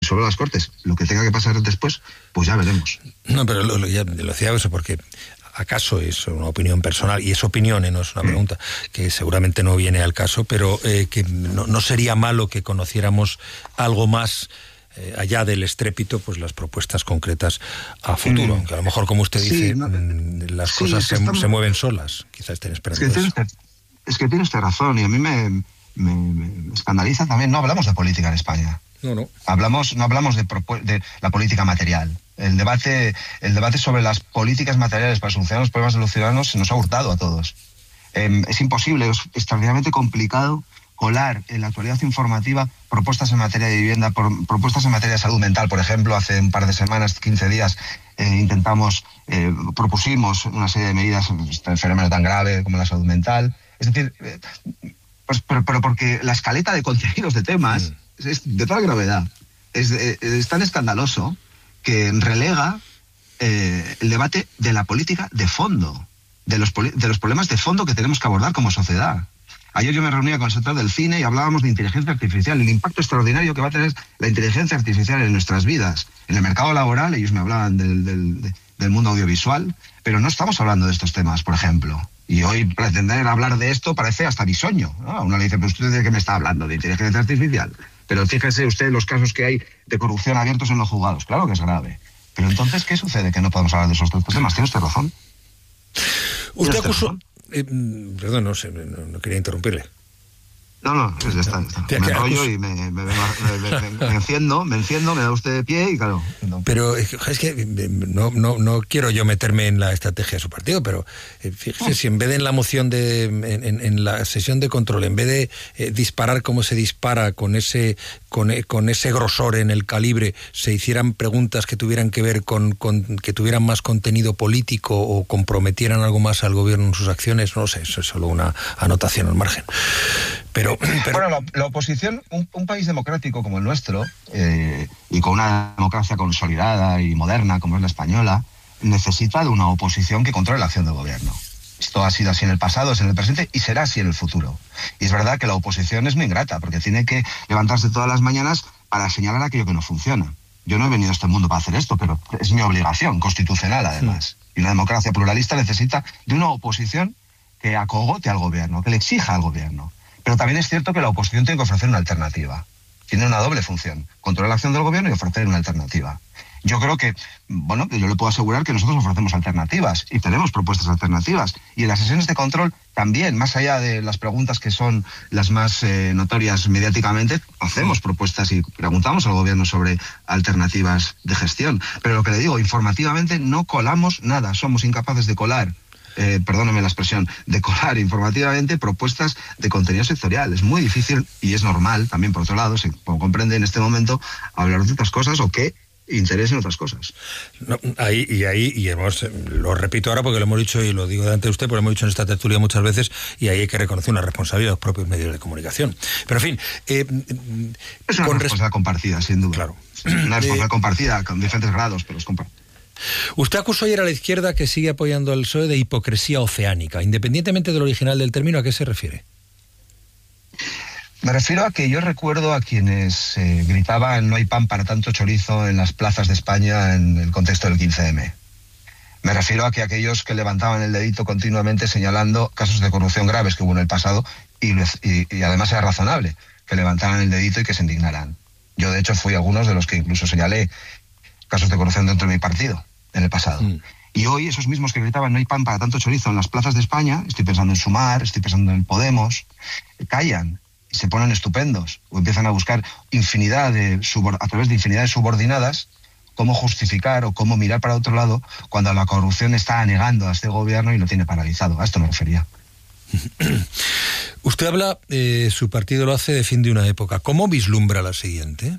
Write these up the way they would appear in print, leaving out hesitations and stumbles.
disuelva las Cortes. Lo que tenga que pasar después, pues ya veremos. No, pero lo decía eso porque acaso es una opinión personal, y es opinión, no es una pregunta, que seguramente no viene al caso, pero que no sería malo que conociéramos algo más allá del estrépito, pues las propuestas concretas a futuro, aunque a lo mejor, como usted dice, las cosas se mueven solas. Quizás estén esperando es que tiene usted razón, y a mí me escandaliza también. No hablamos de política en España. No hablamos de la política material. El debate sobre las políticas materiales para solucionar los problemas de los ciudadanos se nos ha hurtado a todos. Es imposible, es extraordinariamente complicado colar en la actualidad informativa propuestas en materia de vivienda, propuestas en materia de salud mental. Por ejemplo, hace un par de semanas, 15 días, propusimos una serie de medidas en este fenómeno tan grave como la salud mental. Es decir, pero porque la escaleta de contenidos de temas es de tal gravedad, es tan escandaloso que relega el debate de la política de fondo, de los problemas de fondo que tenemos que abordar como sociedad. Ayer yo me reunía con el sector del cine y hablábamos de inteligencia artificial, el impacto extraordinario que va a tener la inteligencia artificial en nuestras vidas. En el mercado laboral, ellos me hablaban del mundo audiovisual, pero no estamos hablando de estos temas, por ejemplo. Y hoy pretender hablar de esto parece hasta bisoño, ¿no? A uno le dice, pero usted de qué me está hablando, de inteligencia artificial. Pero fíjese usted los casos que hay de corrupción abiertos en los juzgados. Claro que es grave. Pero entonces, ¿qué sucede? Que no podemos hablar de esos temas. ¿Tiene usted razón? Usted acusó... perdón, no quería interrumpirle. No, ya está. Me enrollo y me enciendo, me da usted de pie y claro. No. Pero es que no quiero yo meterme en la estrategia de su partido, pero fíjese, si en vez de en la moción en la sesión de control, en vez de disparar como se dispara con ese grosor en el calibre, se hicieran preguntas que tuvieran que ver con que tuvieran más contenido político o comprometieran algo más al gobierno en sus acciones, no sé, eso es solo una anotación al margen. Pero... Bueno, la oposición, un país democrático como el nuestro, y con una democracia consolidada y moderna como es la española, necesita de una oposición que controle la acción del gobierno. Esto ha sido así en el pasado, es en el presente y será así en el futuro. Y es verdad que la oposición es muy ingrata, porque tiene que levantarse todas las mañanas para señalar aquello que no funciona. Yo no he venido a este mundo para hacer esto, pero es mi obligación constitucional, además. Y una democracia pluralista necesita de una oposición que acogote al gobierno, que le exija al gobierno. Pero también es cierto que la oposición tiene que ofrecer una alternativa. Tiene una doble función: controlar la acción del gobierno y ofrecer una alternativa. Yo creo que, yo le puedo asegurar que nosotros ofrecemos alternativas y tenemos propuestas alternativas. Y en las sesiones de control también, más allá de las preguntas que son las más notorias mediáticamente, hacemos propuestas y preguntamos al gobierno sobre alternativas de gestión. Pero lo que le digo, informativamente no colamos nada, somos incapaces de colar. Perdóneme la expresión, de colar informativamente propuestas de contenido sectorial. Es muy difícil y es normal, también por otro lado, como comprende en este momento, hablar de otras cosas o que interesen otras cosas. No, ahí además, lo repito ahora porque lo hemos dicho y lo digo delante de usted, porque lo hemos dicho en esta tertulia muchas veces, y ahí hay que reconocer una responsabilidad de los propios medios de comunicación. Pero en fin... es una responsabilidad compartida, sin duda. Claro. Una responsabilidad compartida con diferentes grados, pero es compartida. Usted acusó ayer a la izquierda que sigue apoyando al PSOE de hipocresía oceánica. Independientemente del original del término, ¿a qué se refiere? Me refiero a que yo recuerdo a quienes gritaban "no hay pan para tanto chorizo" en las plazas de España en el contexto del 15M. Me refiero a que aquellos que levantaban el dedito continuamente señalando casos de corrupción graves que hubo en el pasado y además era razonable que levantaran el dedito y que se indignaran. Yo, de hecho, fui algunos de los que incluso señalé casos de corrupción dentro de mi partido en el pasado. Y hoy esos mismos que gritaban "no hay pan para tanto chorizo" en las plazas de España, estoy pensando en Sumar, estoy pensando en Podemos, callan y se ponen estupendos o empiezan a buscar a través de infinidad de subordinadas cómo justificar o cómo mirar para otro lado cuando la corrupción está anegando a este gobierno y lo tiene paralizado. A esto me refería. Usted habla, su partido lo hace de fin de una época. ¿Cómo vislumbra la siguiente?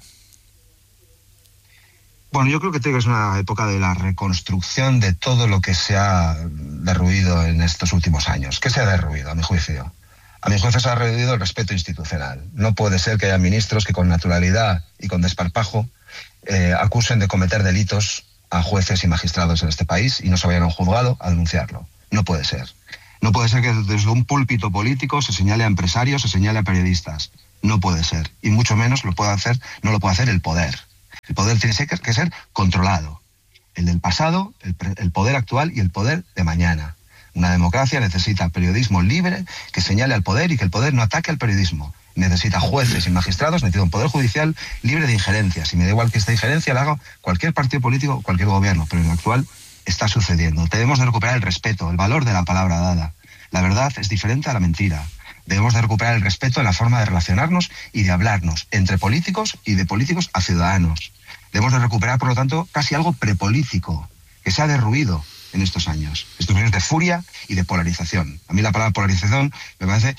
Bueno, yo creo que es una época de la reconstrucción de todo lo que se ha derruido en estos últimos años. ¿Qué se ha derruido, a mi juicio? A mi juicio se ha derruido el respeto institucional. No puede ser que haya ministros que con naturalidad y con desparpajo acusen de cometer delitos a jueces y magistrados en este país y no se vayan a un juzgado a denunciarlo. No puede ser. No puede ser que desde un púlpito político se señale a empresarios, se señale a periodistas. No puede ser. Y mucho menos no lo puede hacer el poder. El poder tiene que ser controlado. El del pasado, el poder actual y el poder de mañana. Una democracia necesita periodismo libre que señale al poder y que el poder no ataque al periodismo. Necesita jueces y magistrados, necesita un poder judicial libre de injerencias. Y me da igual que esta injerencia la haga cualquier partido político, cualquier gobierno, pero en el actual está sucediendo. Debemos de recuperar el respeto, el valor de la palabra dada. La verdad es diferente a la mentira. Debemos de recuperar el respeto en la forma de relacionarnos y de hablarnos entre políticos y de políticos a ciudadanos. Debemos de recuperar, por lo tanto, casi algo prepolítico, que se ha derruido en estos años de furia y de polarización. A mí la palabra polarización me parece,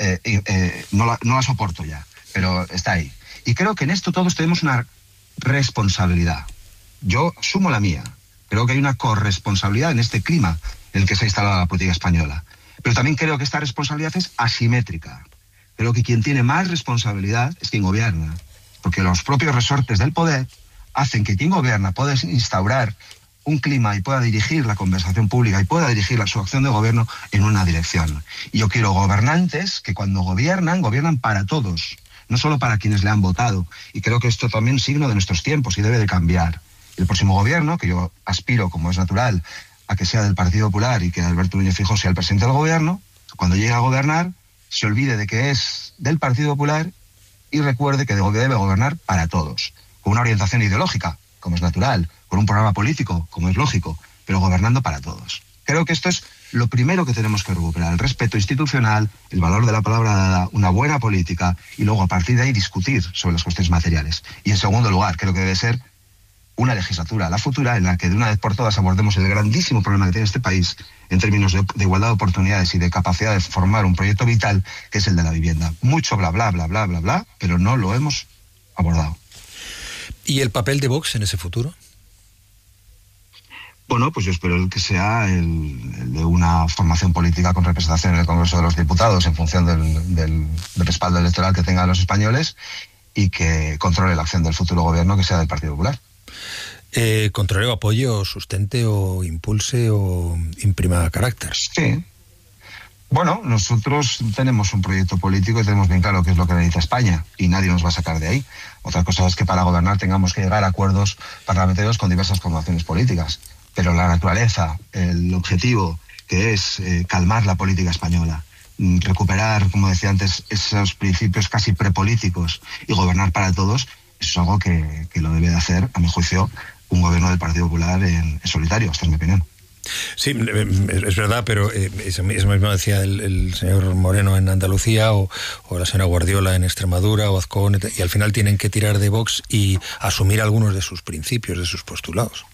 no la soporto ya, pero está ahí. Y creo que en esto todos tenemos una responsabilidad. Yo asumo la mía. Creo que hay una corresponsabilidad en este clima en el que se ha instalado la política española. Pero también creo que esta responsabilidad es asimétrica. Creo que quien tiene más responsabilidad es quien gobierna, porque los propios resortes del poder hacen que quien gobierna pueda instaurar un clima y pueda dirigir la conversación pública y pueda dirigir su acción de gobierno en una dirección. Y yo quiero gobernantes que cuando gobiernan para todos, no solo para quienes le han votado. Y creo que esto también es signo de nuestros tiempos y debe de cambiar. El próximo gobierno, que yo aspiro, como es natural, a que sea del Partido Popular y que Alberto Núñez Feijóo sea el presidente del gobierno, cuando llegue a gobernar, se olvide de que es del Partido Popular y recuerde que debe gobernar para todos, con una orientación ideológica, como es natural, con un programa político, como es lógico, pero gobernando para todos. Creo que esto es lo primero que tenemos que recuperar, el respeto institucional, el valor de la palabra dada, una buena política y luego a partir de ahí discutir sobre las cuestiones materiales. Y en segundo lugar, creo que debe ser una legislatura, la futura, en la que de una vez por todas abordemos el grandísimo problema que tiene este país en términos de igualdad de oportunidades y de capacidad de formar un proyecto vital, que es el de la vivienda. Mucho bla, bla, bla, bla, bla, bla, pero no lo hemos abordado. ¿Y el papel de Vox en ese futuro? Bueno, pues yo espero que sea el de una formación política con representación en el Congreso de los Diputados en función del respaldo electoral que tengan los españoles y que controle la acción del futuro gobierno que sea del Partido Popular. ¿Controle o apoye o sustente o impulse o imprima carácter? Sí. Bueno, nosotros tenemos un proyecto político y tenemos bien claro qué es lo que necesita España y nadie nos va a sacar de ahí. Otra cosa es que para gobernar tengamos que llegar a acuerdos parlamentarios con diversas formaciones políticas. Pero la naturaleza, el objetivo, que es calmar la política española, recuperar, como decía antes, esos principios casi prepolíticos y gobernar para todos, eso es algo que lo debe de hacer, a mi juicio, un gobierno del Partido Popular en solitario. Esta es mi opinión. Sí, es verdad, pero eso mismo decía el señor Moreno en Andalucía o la señora Guardiola en Extremadura o Azcón, y al final tienen que tirar de Vox y asumir algunos de sus principios, de sus postulados.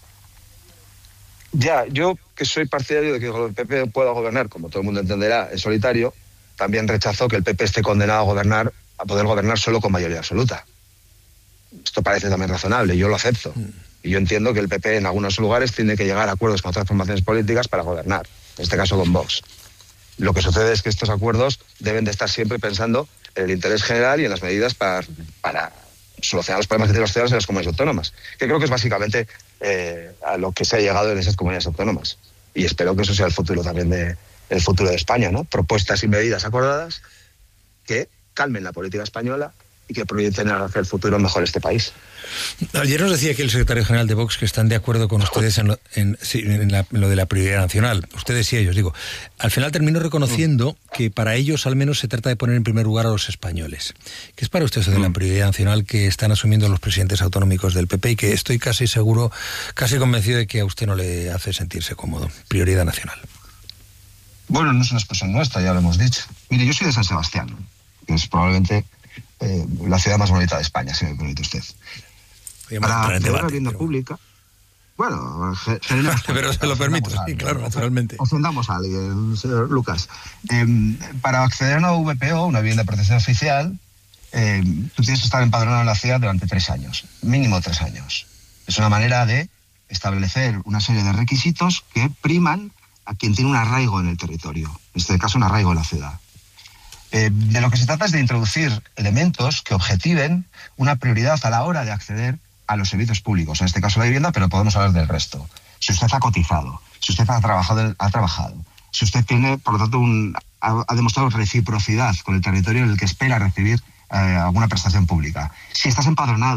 Ya, yo que soy partidario de que el PP pueda gobernar, como todo el mundo entenderá, en solitario, también rechazo que el PP esté condenado a poder gobernar solo con mayoría absoluta. Esto parece también razonable, yo lo acepto. Y yo entiendo que el PP en algunos lugares tiene que llegar a acuerdos con otras formaciones políticas para gobernar, en este caso con Vox. Lo que sucede es que estos acuerdos deben de estar siempre pensando en el interés general y en las medidas para solucionar los problemas que tienen los ciudadanos en las comunidades autónomas, que creo que es básicamente a lo que se ha llegado en esas comunidades autónomas. Y espero que eso sea el futuro también el futuro de España, ¿no? Propuestas y medidas acordadas que calmen la política española y que proyecten hacia el futuro mejor este país. Ayer nos decía que el secretario general de Vox que están de acuerdo con ustedes en lo de la prioridad nacional. Ustedes y ellos, digo. Al final termino reconociendo que para ellos al menos se trata de poner en primer lugar a los españoles. ¿Qué es para usted eso de la prioridad nacional que están asumiendo los presidentes autonómicos del PP y que estoy casi seguro, casi convencido de que a usted no le hace sentirse cómodo? Prioridad nacional. Bueno, no es una expresión nuestra, ya lo hemos dicho. Mire, yo soy de San Sebastián, que es probablemente la ciudad más bonita de España, si me permite usted. Para acceder a la vivienda pública, bueno, pero se lo permito, sí, claro, naturalmente. Ofendamos a alguien, señor Lucas. Para acceder a una VPO, una vivienda de protección oficial, tú tienes que estar empadronado en la ciudad durante 3 años, mínimo 3 años. Es una manera de establecer una serie de requisitos que priman a quien tiene un arraigo en el territorio, en este caso un arraigo en la ciudad. De lo que se trata es de introducir elementos que objetiven una prioridad a la hora de acceder a los servicios públicos, en este caso la vivienda, pero podemos hablar del resto. Si usted ha cotizado, si usted ha trabajado, si usted tiene, por lo tanto, ha demostrado reciprocidad con el territorio en el que espera recibir alguna prestación pública. Si estás empadronado,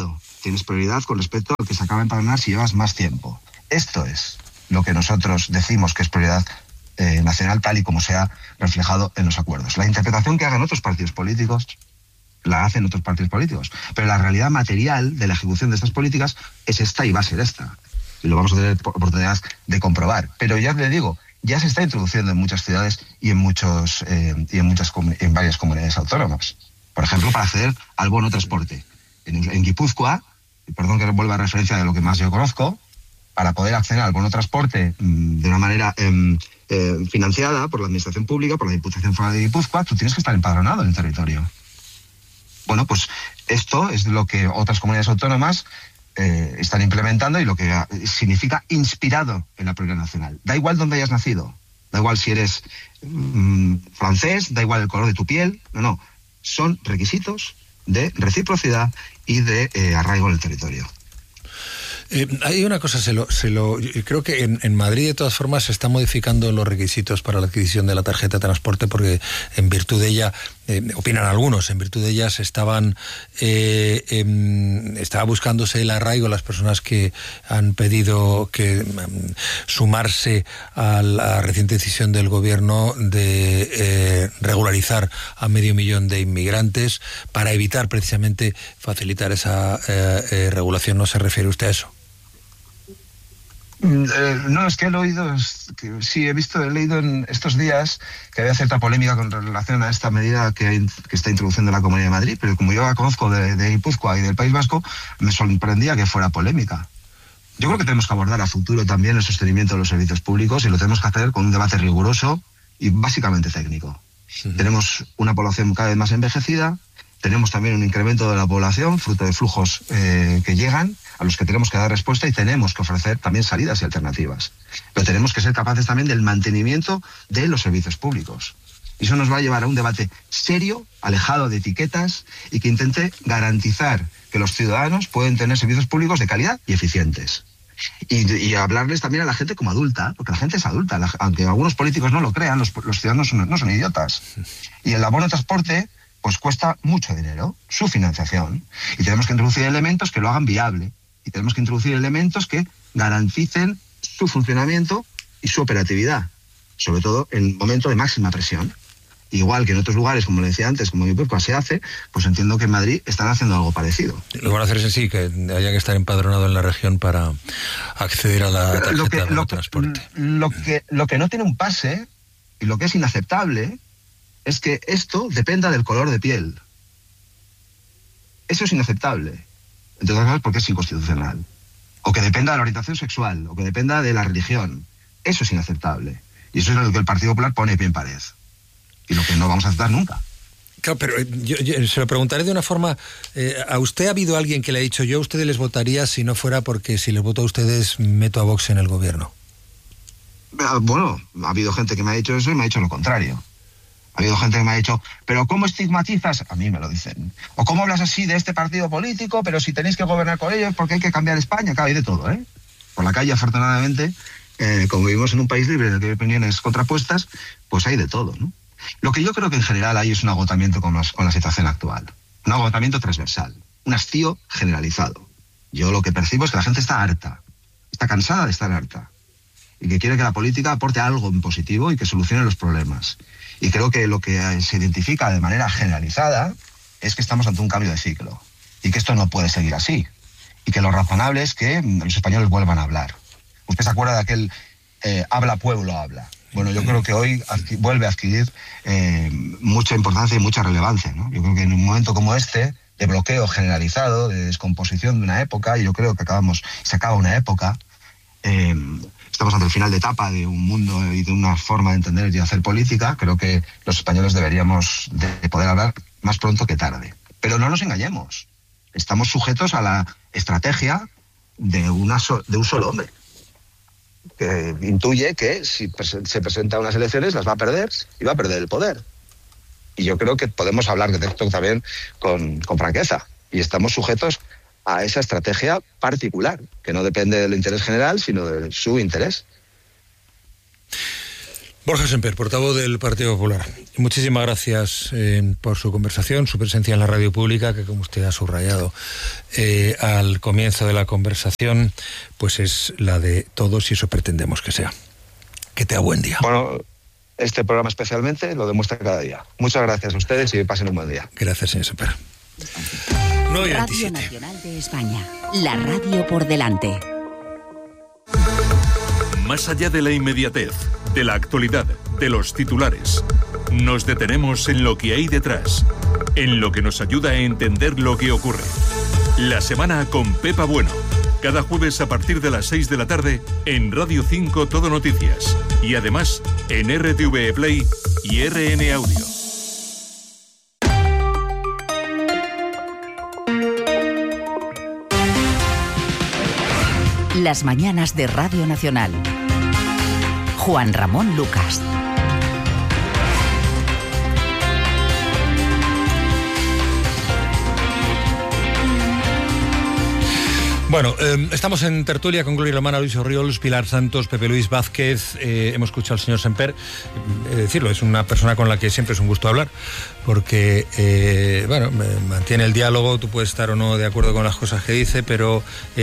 tienes prioridad con respecto al que se acaba de empadronar si llevas más tiempo. Esto es lo que nosotros decimos que es prioridad nacional, tal y como se ha reflejado en los acuerdos. La interpretación que hagan otros partidos políticos la hacen otros partidos políticos, pero la realidad material de la ejecución de estas políticas es esta y va a ser esta. Y lo vamos a tener oportunidad de comprobar. Pero ya le digo, ya se está introduciendo en muchas ciudades y en varias comunidades autónomas. Por ejemplo, para acceder al bono transporte. En Guipúzcoa, perdón que vuelva a referencia de lo que más yo conozco, para poder acceder al bono transporte de una manera financiada por la administración pública, por la Diputación Foral de Guipúzcoa, tú tienes que estar empadronado en el territorio. Bueno, pues esto es lo que otras comunidades autónomas están implementando y lo que significa inspirado en la prioridad nacional. Da igual dónde hayas nacido, da igual si eres francés, da igual el color de tu piel, no. Son requisitos de reciprocidad y de arraigo en el territorio. Hay una cosa, creo que en Madrid de todas formas se están modificando los requisitos para la adquisición de la tarjeta de transporte porque en virtud de ella, opinan algunos, en virtud de ella estaba buscándose el arraigo las personas que han pedido que sumarse a la reciente decisión del gobierno de regularizar a 500.000 de inmigrantes para evitar precisamente facilitar esa regulación. ¿No se refiere usted a eso? No, es que he leído en estos días que había cierta polémica con relación a esta medida que está introduciendo la Comunidad de Madrid, pero como yo la conozco de Guipúzcoa y del País Vasco, me sorprendía que fuera polémica. Yo creo que tenemos que abordar a futuro también el sostenimiento de los servicios públicos y lo tenemos que hacer con un debate riguroso y básicamente técnico. Tenemos una población cada vez más envejecida, tenemos también un incremento de la población, fruto de flujos que llegan, a los que tenemos que dar respuesta y tenemos que ofrecer también salidas y alternativas. Pero tenemos que ser capaces también del mantenimiento de los servicios públicos. Y eso nos va a llevar a un debate serio, alejado de etiquetas y que intente garantizar que los ciudadanos pueden tener servicios públicos de calidad y eficientes. Y hablarles también a la gente como adulta, porque la gente es adulta, aunque algunos políticos no lo crean, los ciudadanos no son idiotas. Y el abono de transporte pues cuesta mucho dinero, su financiación. Y tenemos que introducir elementos que lo hagan viable. Y tenemos que introducir elementos que garanticen su funcionamiento y su operatividad, sobre todo en un momento de máxima presión. Igual que en otros lugares, como le decía antes, como Guipúzcoa se hace, pues entiendo que en Madrid están haciendo algo parecido. Lo que van a hacer es sí, que haya que estar empadronado en la región para acceder a la tarjeta de transporte. Lo que no tiene un pase y lo que es inaceptable es que esto dependa del color de piel. Eso es inaceptable. Entre otras cosas porque es inconstitucional. O que dependa de la orientación sexual, o que dependa de la religión. Eso es inaceptable. Y eso es lo que el Partido Popular pone pie en pared. Y lo que no vamos a aceptar nunca. Claro, pero yo se lo preguntaré de una forma... ¿A usted ha habido alguien que le ha dicho yo a ustedes les votaría si no fuera porque si les voto a ustedes meto a Vox en el gobierno? Bueno, ha habido gente que me ha dicho eso y me ha dicho lo contrario. Ha habido gente que me ha dicho, ¿pero cómo estigmatizas? A mí me lo dicen. ¿O cómo hablas así de este partido político? Pero si tenéis que gobernar con ellos, porque hay que cambiar España. Claro, hay de todo, ¿eh? Por la calle, afortunadamente, como vivimos en un país libre en el que hay opiniones contrapuestas, pues hay de todo, ¿no? Lo que yo creo que en general hay es un agotamiento con la situación actual. Un agotamiento transversal. Un hastío generalizado. Yo lo que percibo es que la gente está harta. Está cansada de estar harta. Y que quiere que la política aporte algo en positivo y que solucione los problemas. Y creo que lo que se identifica de manera generalizada es que estamos ante un cambio de ciclo y que esto no puede seguir así y que lo razonable es que los españoles vuelvan a hablar. ¿Usted se acuerda de aquel habla pueblo habla? Bueno, yo creo que hoy vuelve a adquirir mucha importancia y mucha relevancia, ¿no? Yo creo que en un momento como este, de bloqueo generalizado, de descomposición de una época, y yo creo que se acaba una época, estamos ante el final de etapa de un mundo y de una forma de entender y hacer política. Creo que los españoles deberíamos de poder hablar más pronto que tarde. Pero no nos engañemos. Estamos sujetos a la estrategia de un solo hombre, que intuye que si se presenta a unas elecciones las va a perder y va a perder el poder. Y yo creo que podemos hablar de esto también con franqueza. Y estamos sujetos a esa estrategia particular, que no depende del interés general, sino de su interés. Borja Semper, portavoz del Partido Popular. Muchísimas gracias por su conversación, su presencia en la radio pública, que como usted ha subrayado al comienzo de la conversación, pues es la de todos y eso pretendemos que sea. Que tenga buen día. Bueno, este programa especialmente lo demuestra cada día. Muchas gracias a ustedes y pasen un buen día. Gracias, señor Semper. Radio Nacional de España, la radio por delante. Más allá de la inmediatez, de la actualidad, de los titulares, nos detenemos en lo que hay detrás, en lo que nos ayuda a entender lo que ocurre. La semana con Pepa Bueno, cada jueves a partir de las 6 de la tarde en Radio 5 Todo Noticias y además en RTV Play y RN Audio. Las mañanas de Radio Nacional. Juan Ramón Lucas. Bueno, estamos en tertulia con Gloria Romana, Luis Orriols, Pilar Santos, Pepe Luis Vázquez. Hemos escuchado al señor Semper. Decirlo, es una persona con la que siempre es un gusto hablar, porque, mantiene el diálogo. Tú puedes estar o no de acuerdo con las cosas que dice, pero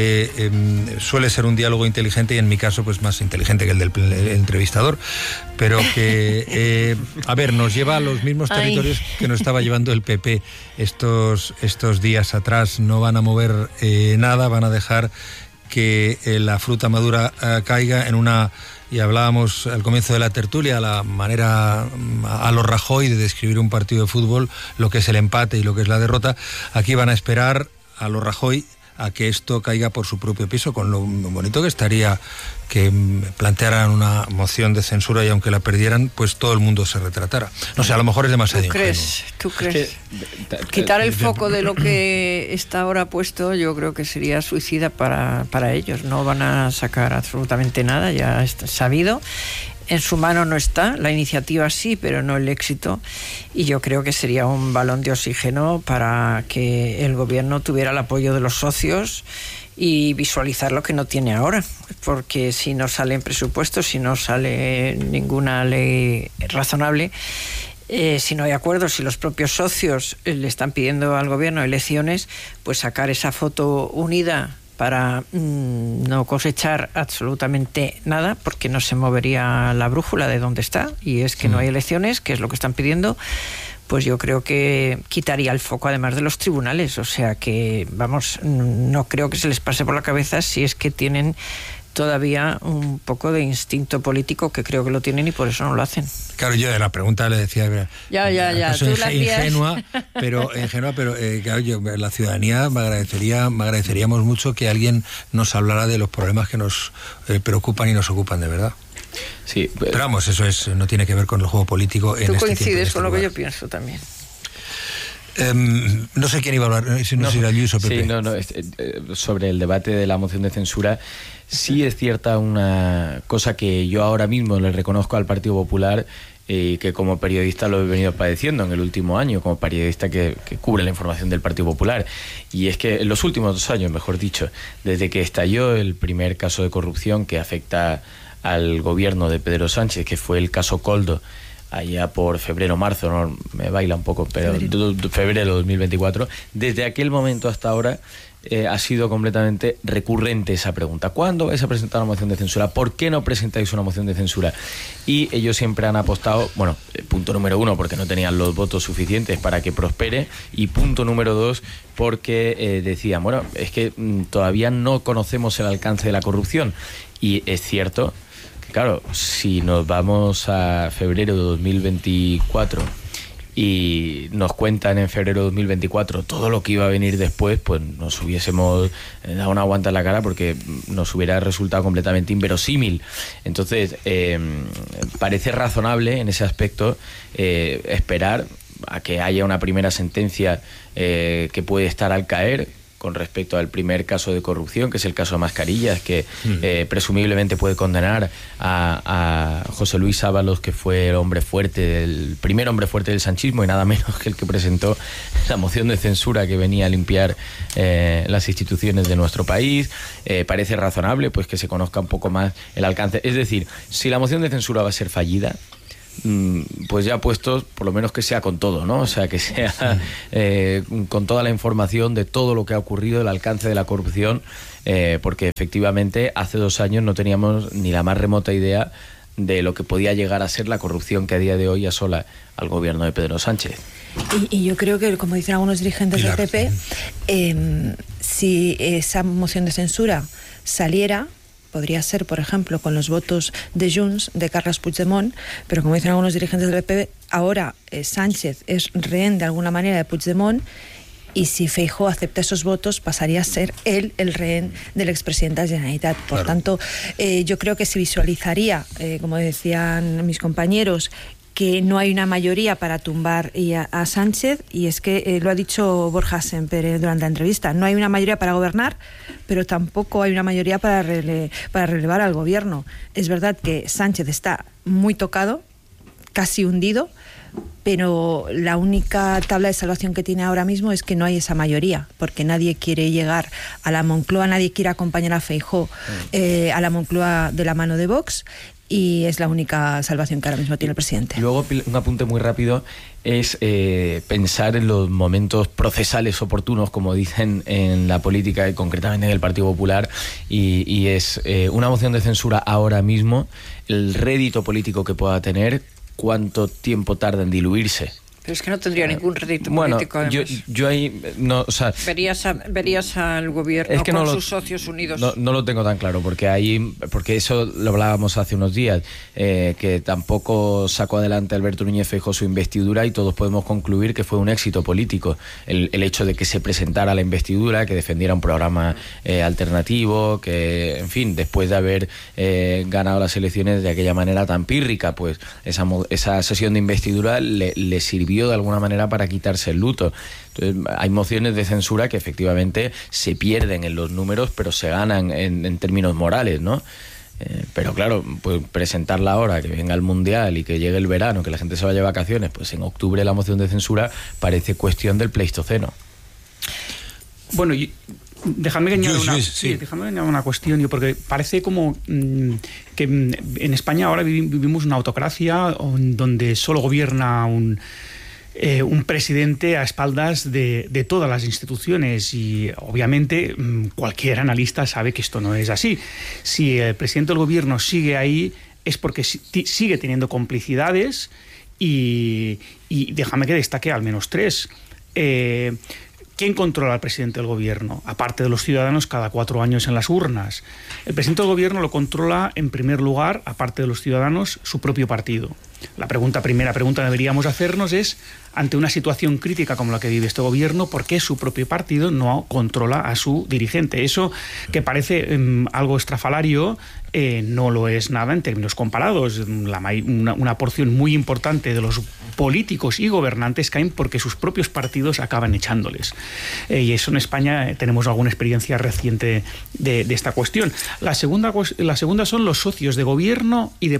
suele ser un diálogo inteligente y en mi caso, pues más inteligente que el del entrevistador. Pero que, nos lleva a los mismos territorios que nos estaba llevando el PP estos días atrás. No van a mover nada, van a dejar que la fruta madura caiga en una, y hablábamos al comienzo de la tertulia, la manera a lo Rajoy de describir un partido de fútbol, lo que es el empate y lo que es la derrota. Aquí van a esperar a lo Rajoy a que esto caiga por su propio peso, con lo bonito que estaría que plantearan una moción de censura y aunque la perdieran, pues todo el mundo se retratara. No sé, a lo mejor es demasiado ingenuo. ¿Tú crees? Quitar el foco de lo que está ahora puesto, yo creo que sería suicida para ellos. No van a sacar absolutamente nada, ya está sabido. En su mano no está, la iniciativa sí, pero no el éxito, y yo creo que sería un balón de oxígeno para que el gobierno tuviera el apoyo de los socios y visualizar lo que no tiene ahora, porque si no salen presupuestos, si no sale ninguna ley razonable, si no hay acuerdo, si los propios socios le están pidiendo al gobierno elecciones, pues sacar esa foto unida para no cosechar absolutamente nada, porque no se movería la brújula de donde está, y es que no hay elecciones, que es lo que están pidiendo, pues yo creo que quitaría el foco además de los tribunales. O sea que, no creo que se les pase por la cabeza si es que tienen todavía un poco de instinto político, que creo que lo tienen y por eso no lo hacen. Claro, yo de la pregunta le decía... Ya. Soy ingenua, pero claro, yo, la ciudadanía me agradeceríamos mucho que alguien nos hablara de los problemas que nos preocupan y nos ocupan de verdad. Sí, pero vamos, eso no tiene que ver con el juego político. Tú coincides con lo que yo pienso también. No sé quién iba a hablar, si no era Luis o Pepe. Sí, sobre el debate de la moción de censura, sí es cierta una cosa que yo ahora mismo le reconozco al Partido Popular, que como periodista lo he venido padeciendo en el último año, como periodista que cubre la información del Partido Popular, y es que en los últimos 2 años, mejor dicho, desde que estalló el primer caso de corrupción que afecta al gobierno de Pedro Sánchez, que fue el caso Koldo, allá por febrero-marzo, ¿no? Me baila un poco, pero febrero de 2024, desde aquel momento hasta ahora ha sido completamente recurrente esa pregunta. ¿Cuándo vais a presentar una moción de censura? ¿Por qué no presentáis una moción de censura? Y ellos siempre han apostado, punto número 1, porque no tenían los votos suficientes para que prospere, y punto número 2, porque decían, es que todavía no conocemos el alcance de la corrupción. Y es cierto, claro, si nos vamos a febrero de 2024 y nos cuentan en febrero de 2024 todo lo que iba a venir después, pues nos hubiésemos dado una guanta en la cara, porque nos hubiera resultado completamente inverosímil. Entonces, parece razonable en ese aspecto esperar a que haya una primera sentencia que puede estar al caer, con respecto al primer caso de corrupción, que es el caso de Mascarillas, que presumiblemente puede condenar a José Luis Ábalos, que fue el primer hombre fuerte del sanchismo y nada menos que el que presentó la moción de censura que venía a limpiar las instituciones de nuestro país. Parece razonable pues que se conozca un poco más el alcance. Es decir, si la moción de censura va a ser fallida, pues ya puestos, por lo menos que sea con todo, ¿no? O sea, que sea con toda la información de todo lo que ha ocurrido, el alcance de la corrupción, porque efectivamente hace 2 años no teníamos ni la más remota idea de lo que podía llegar a ser la corrupción que a día de hoy asola al gobierno de Pedro Sánchez. Y yo creo que, como dicen algunos dirigentes del PP, si esa moción de censura saliera, podría ser, por ejemplo, con los votos de Junts, de Carles Puigdemont, pero como dicen algunos dirigentes del PP, ahora Sánchez es rehén de alguna manera de Puigdemont, y si Feijóo acepta esos votos, pasaría a ser él el rehén del expresidente de la Generalitat. Por tanto, yo creo que se visualizaría, como decían mis compañeros, que no hay una mayoría para tumbar a Sánchez, y es que lo ha dicho Borja Semper durante la entrevista, no hay una mayoría para gobernar, pero tampoco hay una mayoría para relevar al gobierno. Es verdad que Sánchez está muy tocado, casi hundido, pero la única tabla de salvación que tiene ahora mismo es que no hay esa mayoría, porque nadie quiere llegar a la Moncloa, nadie quiere acompañar a Feijóo a la Moncloa de la mano de Vox, y es la única salvación que ahora mismo tiene el presidente. Luego, un apunte muy rápido es pensar en los momentos procesales oportunos, como dicen en la política y concretamente en el Partido Popular, y es una moción de censura ahora mismo, el rédito político que pueda tener, cuánto tiempo tarda en diluirse. Pero es que no tendría ningún rédito político, además. Yo ahí no, o sea, verías al gobierno es que con sus socios unidos. No lo tengo tan claro, porque eso lo hablábamos hace unos días, que tampoco sacó adelante Alberto Núñez Feijóo su investidura, y todos podemos concluir que fue un éxito político el hecho de que se presentara la investidura, que defendiera un programa alternativo, que, en fin, después de haber ganado las elecciones de aquella manera tan pírrica, pues esa sesión de investidura le sirvió de alguna manera para quitarse el luto. Entonces, hay mociones de censura que efectivamente se pierden en los números, pero se ganan en términos morales, ¿no? Pero claro, pues presentarla ahora, que venga el Mundial y que llegue el verano, que la gente se vaya de vacaciones, pues en octubre la moción de censura parece cuestión del Pleistoceno. Bueno, dejadme que añada una cuestión, porque parece como que en España ahora vivimos una autocracia donde solo gobierna un presidente a espaldas de todas las instituciones, y obviamente cualquier analista sabe que esto no es así. Si el presidente del gobierno sigue ahí es porque sigue teniendo complicidades, y déjame que destaque al menos 3. ¿Quién controla al presidente del gobierno? Aparte de los ciudadanos cada 4 años en las urnas. El presidente del gobierno lo controla, en primer lugar, aparte de los ciudadanos, su propio partido. La primera pregunta que deberíamos hacernos es, ante una situación crítica como la que vive este gobierno, ¿por qué su propio partido no controla a su dirigente? Eso, que parece algo estrafalario, no lo es nada en términos comparados. Una porción muy importante de los políticos y gobernantes caen porque sus propios partidos acaban echándoles. Y eso en España tenemos alguna experiencia reciente de esta cuestión. La segunda son los socios de gobierno y